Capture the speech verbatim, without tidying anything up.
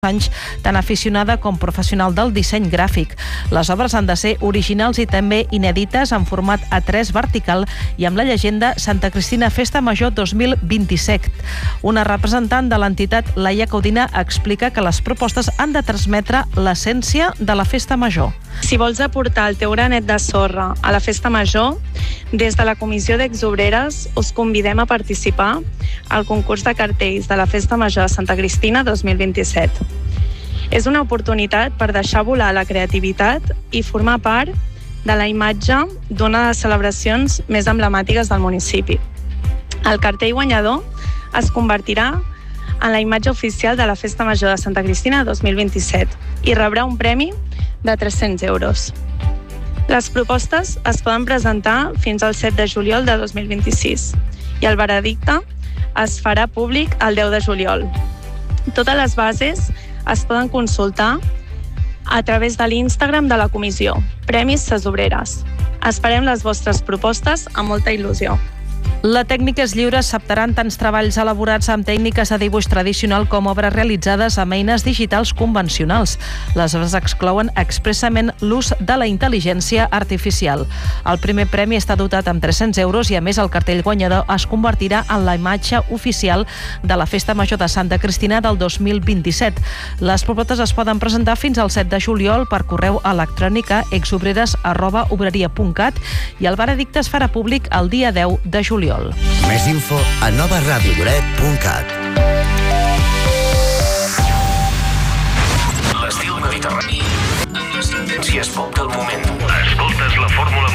anys, tant aficionada com professional del disseny gràfic. Les obres han de ser originals i també inèdites en format A tres vertical i amb la llegenda Santa Cristina Festa Major dos mil vint-i-set. Una representant de l'entitat, Laia Codina, explica que les propostes han de transmetre l'essència de la Festa Major. Si vols aportar el teu granet de sorra a la Festa Major, des de la Comissió d'Exobreres us convidem a participar al concurs de cartells de la Festa Major de Santa Cristina dos mil vint-i-set. És una oportunitat per deixar volar la creativitat i formar part de la imatge d'una de les celebracions més emblemàtiques del municipi. El cartell guanyador es convertirà en la imatge oficial de la Festa Major de Santa Cristina dos mil vint-i-set i rebrà un premi de tres-cents euros. Les propostes es poden presentar fins al set de juliol de dos mil vint-i-sis i el veredicte es farà públic el deu de juliol. Totes les bases es poden consultar a través de l'Instagram de la comissió, Premis Ses Obreres. Esperem les vostres propostes amb molta il·lusió. La tècnica és lliure, s'acceptaran tants treballs elaborats amb tècniques de dibuix tradicional com obres realitzades amb eines digitals convencionals. Les obres exclouen expressament l'ús de la intel·ligència artificial. El primer premi està dotat amb tres-cents euros i, a més, el cartell guanyador es convertirà en la imatge oficial de la Festa Major de Santa Cristina del dos mil vint-i-set. Les propostes es poden presentar fins al set de juliol per correu electrònic a exobreres arroba obreria punt cat i el veredicte es farà públic el dia deu de juliol. Més info a nova ràdio lloret punt cat. L'estil mediterrani en les tendències pop del moment. Escoltes la fórmula